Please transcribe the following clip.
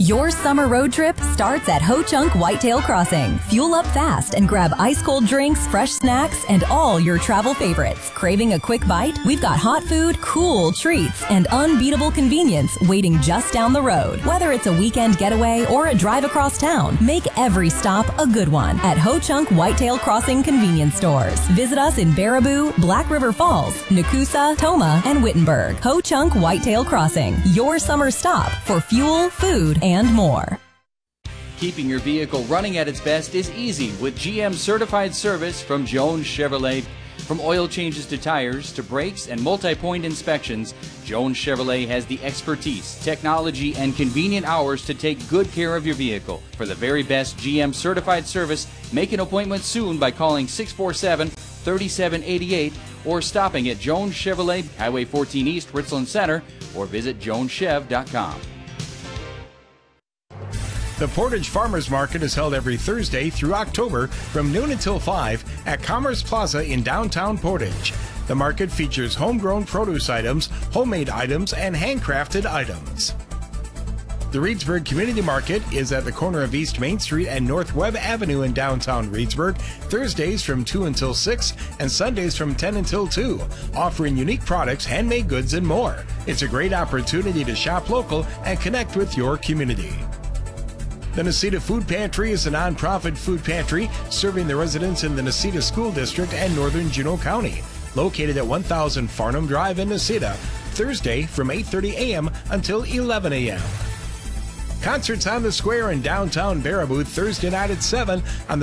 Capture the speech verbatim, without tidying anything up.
Your summer road trip starts at Ho Chunk Whitetail Crossing. Fuel up fast and grab ice-cold drinks, fresh snacks, and all your travel favorites. Craving a quick bite? We've got hot food, cool treats, and unbeatable convenience waiting just down the road. Whether it's a weekend getaway or a drive across town, make every stop a good one at Ho Chunk Whitetail Crossing convenience stores. Visit us in Baraboo, Black River Falls, Nakusa, Toma, and Wittenberg. Ho Chunk Whitetail Crossing, your summer stop for fuel, food, and and more. Keeping your vehicle running at its best is easy with G M certified service from Jones Chevrolet. From oil changes to tires to brakes and multi-point inspections, Jones Chevrolet has the expertise, technology, and convenient hours to take good care of your vehicle. For the very best G M certified service, make an appointment soon by calling six four seven, three seven eight eight or stopping at Jones Chevrolet, Highway fourteen East, Richland Center, or visit jones chev dot com. The Portage Farmers Market is held every Thursday through October from noon until five at Commerce Plaza in downtown Portage. The market features homegrown produce items, homemade items, and handcrafted items. The Reedsburg Community Market is at the corner of East Main Street and North Webb Avenue in downtown Reedsburg, Thursdays from two until six and Sundays from ten until two, offering unique products, handmade goods, and more. It's a great opportunity to shop local and connect with your community. The Necedah Food Pantry is a nonprofit food pantry serving the residents in the Necedah School District and northern Juneau County. Located at one thousand Farnham Drive in Necedah, Thursday from eight thirty a m until eleven a m Concerts on the Square in downtown Baraboo Thursday night at seven on the